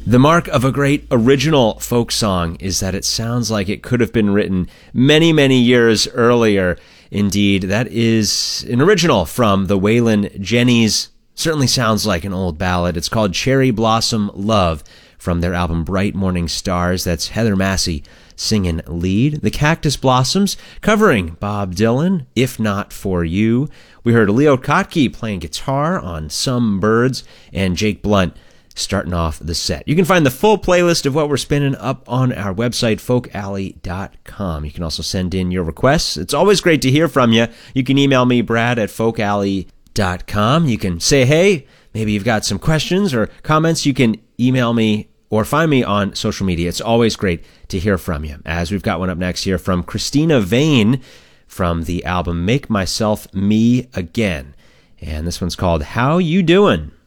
The mark of a great original folk song is that it sounds like it could have been written many, many years earlier. Indeed, that is an original from the Waylon Jennings. Certainly sounds like an old ballad. It's called Cherry Blossom Love from their album Bright Morning Stars. That's Heather Massey singing lead. The Cactus Blossoms covering Bob Dylan, If Not For You. We heard Leo Kottke playing guitar on Some Birds, and Jake Blunt starting off the set. You can find the full playlist of what we're spinning up on our website, folkalley.com. You can also send in your requests. It's always great to hear from you. You can email me, Brad, at folkalley.com. You can say hey. Maybe you've got some questions or comments. You can email me or find me on social media. It's always great to hear from you. As we've got one up next here from Christina Vane from the album Make Myself Me Again. And this one's called How You Doin'?